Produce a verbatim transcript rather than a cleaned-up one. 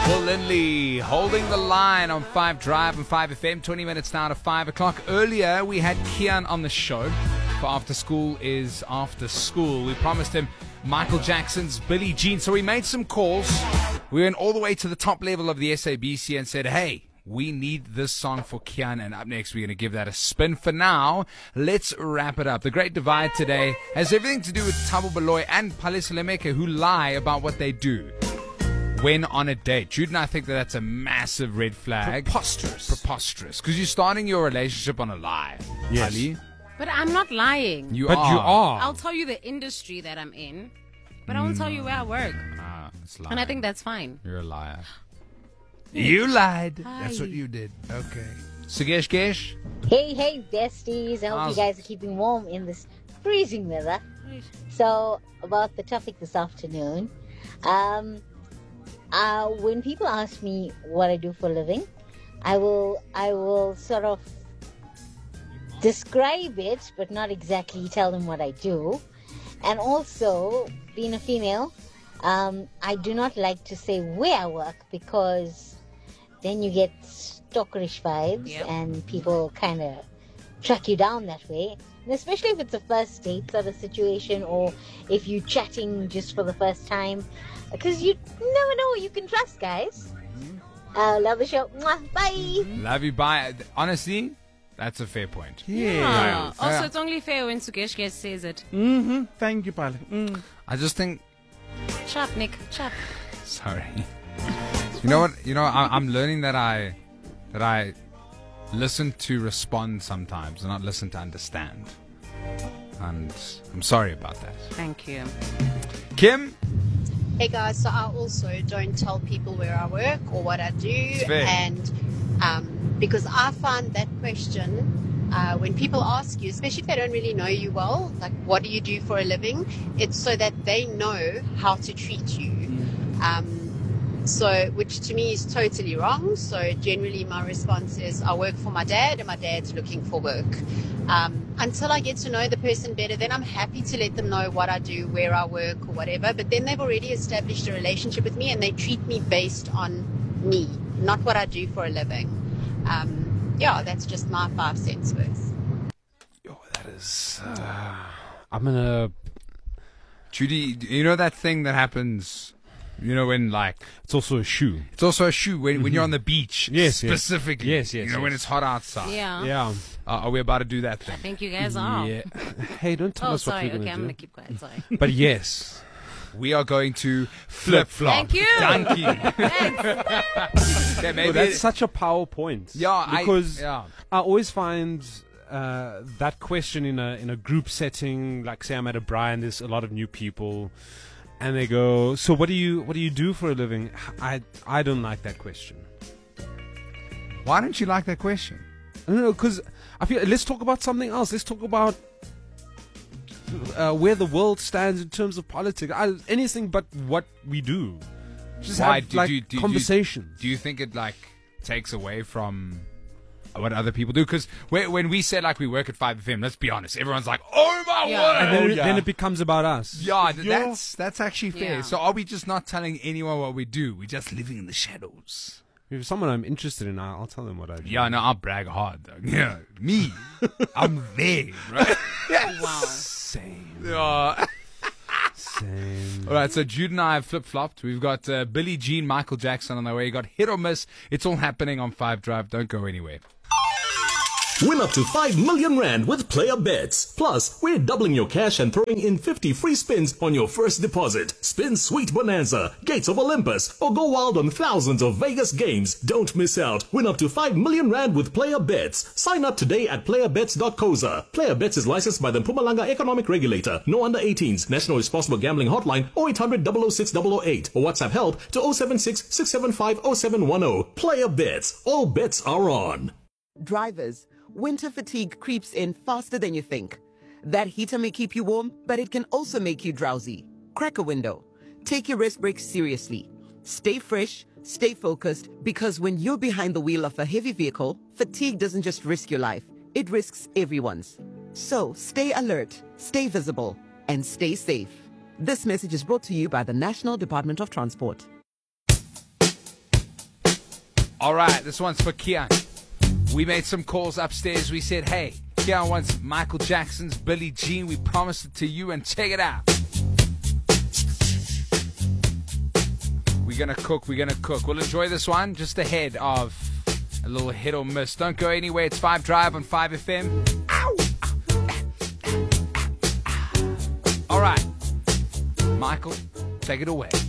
Paul Lindley holding the line on five Drive and five F M. twenty minutes now to five o'clock. Earlier, we had Kian on the show for After School is After School. We promised him Michael Jackson's Billie Jean. So we made some calls. We went all the way to the top level of the S A B C and said, hey, we need this song for Kian. And up next, we're going to give that a spin. For now, let's wrap it up. The Great Divide today has everything to do with Thabo Baloyi and Palesa Lemeke, who lie about what they do when on a date. Jude and I think that that's a massive red flag. Preposterous. Preposterous. Because you're starting your relationship on a lie. Yes. Ali? But I'm not lying. You But are. you are. I'll tell you the industry that I'm in, but I won't tell you where I work. Ah, it's lying. And I think that's fine. You're a liar. You lied. Hi. That's what you did. Okay. Sugesh Gesh? Hey, hey, besties. I hope How's- you guys are keeping warm in this freezing weather. So, about the topic this afternoon, um, uh, when people ask me what I do for a living, I will, I will sort of describe it, but not exactly tell them what I do. And also, being a female, um, I do not like to say where I work because then you get stalkerish vibes Yep. and people kind of track you down that way. And especially if it's a first date sort of situation or if you're chatting just for the first time. Because you never know who you can trust, guys. Uh, love the show. Mwah. Bye. Love you. Bye. Honestly, that's a fair point. Yeah. Yeah. Also, Yeah. it's only fair when Sugesh Gesh says it. Mm-hmm. Thank you, Pale. Mm. I just think... Chap, Nick. Chap. Sorry. You know what? You know, I, I'm learning that I... That I listen to respond sometimes and not listen to understand. And I'm sorry about that. Thank you. Kim? Hey guys, so I also don't tell people where I work or what I do, fair. and um, because I find that question uh, when people ask you, especially if they don't really know you well, like what do you do for a living, it's so that they know how to treat you. Um, so, which to me is totally wrong. So generally my response is I work for my dad and my dad's looking for work. Um, until I get to know the person better, then I'm happy to let them know what I do, where I work or whatever. But then they've already established a relationship with me and they treat me based on me, not what I do for a living. Um, yeah, that's just my five cents worth. Yo, that is... Uh, I'm gonna. Judy, you know that thing that happens... You know, when like... It's also a shoe. It's also a shoe when, when you're on the beach. Yes, yes. Specifically. Yes, yes, You know, yes. when it's hot outside. Yeah. Yeah. Uh, are we about to do that I thing? think you guys are. Yeah. Hey, don't tell Oh, us what sorry. we're Okay, gonna I'm do. going to keep quiet. Sorry. But yes. We are going to flip-flop. Thank you. Donkey. Thanks. Okay, maybe Oh, that's it- such a power point. Yeah, I- because yeah. I always find uh, that question in a in a group setting, like say I'm at a Brian, there's a lot of new people, and they go, "So what do you what do you do for a living?" I I don't like that question. Why don't you like that question? I don't know, because I feel let's talk about something else. Let's talk about uh, where the world stands in terms of politics. I, anything but what we do. Just Why have do- like do- do- do- conversations. Do you think it like takes away from what other people do? Because when we say like we work at five F M, let's be honest, everyone's like, "Oh my Yeah. word!" and then, Oh, it, then it becomes about us. yeah, th- that's that's actually fair. Yeah. So are we just not telling anyone what we do? We're just living in the shadows. If someone I'm interested in, I'll I'll tell them what I do. Yeah, no, I'll brag hard though. Yeah, me, I'm there, right? Wow. Same. Yeah. Same. All right, so Jude and I have flip-flopped. We've got uh, Billie Jean, Michael Jackson on the way. You got hit or miss. It's all happening on five Drive. Don't go anywhere. Win up to five million rand with Player Bets. Plus, we're doubling your cash and throwing in fifty free spins on your first deposit. Spin Sweet Bonanza, Gates of Olympus, or go wild on thousands of Vegas games. Don't miss out. Win up to five million rand with Player Bets. Sign up today at player bets dot co za. Player Bets is licensed by the Mpumalanga Economic Regulator. No under eighteens. National Responsible Gambling Hotline oh eight hundred, double oh six, double oh eight or WhatsApp help to oh seven six, six seven five, oh seven one oh. Player Bets. All bets are on. Drivers, winter fatigue creeps in faster than you think. That heater may keep you warm, but it can also make you drowsy. Crack a window. Take your rest breaks seriously. Stay fresh, stay focused, because when you're behind the wheel of a heavy vehicle, fatigue doesn't just risk your life, it risks everyone's. So stay alert, stay visible, and stay safe. This message is brought to you by the National Department of Transport. All right, this one's for Kian. We made some calls upstairs. We said, hey, Kian wants Michael Jackson's Billie Jean. We promised it to you, and check it out. We're going to cook. We're going to cook. We'll enjoy this one just ahead of a little hit or miss. Don't go anywhere. It's five Drive on five F M. Ow! All right. Michael, take it away.